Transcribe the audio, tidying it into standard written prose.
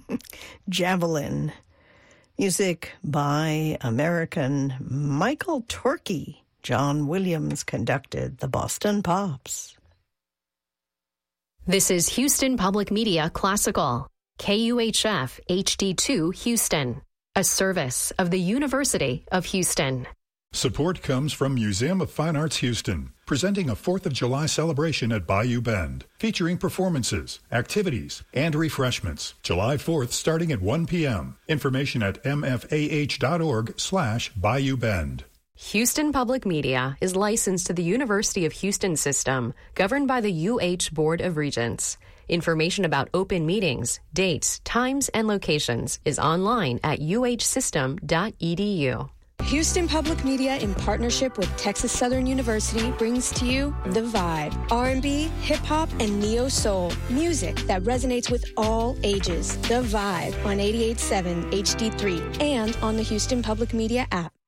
Javelin. Music by American Michael Torkey. John Williams conducted the Boston Pops. This is Houston Public Media Classical, KUHF HD2 Houston, a service of the University of Houston. Support comes from Museum of Fine Arts Houston, presenting a 4th of July celebration at Bayou Bend, featuring performances, activities, and refreshments. July 4th starting at 1 p.m. Information at mfah.org/Bayou Bend. Houston Public Media is licensed to the University of Houston system, governed by the UH Board of Regents. Information about open meetings, dates, times, and locations is online at uhsystem.edu. Houston Public Media, in partnership with Texas Southern University, brings to you The Vibe, R&B, hip-hop, and neo-soul, music that resonates with all ages. The Vibe on 88.7 HD3 and on the Houston Public Media app.